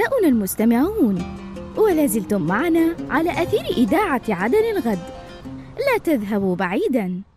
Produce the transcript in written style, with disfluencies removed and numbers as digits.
أعزاؤنا المستمعون، ولا زلتم معنا على أثير إذاعة عدن الغد. لا تذهبوا بعيداً.